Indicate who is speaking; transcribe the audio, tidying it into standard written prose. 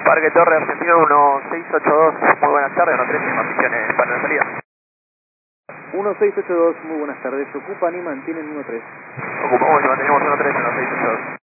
Speaker 1: Parque Torre Argentino 1682, muy buenas tardes, 13 informaciones para la salida.
Speaker 2: 1682, muy buenas tardes, ocupan y mantienen 13.
Speaker 1: Ocupamos y mantenemos 13, 1682.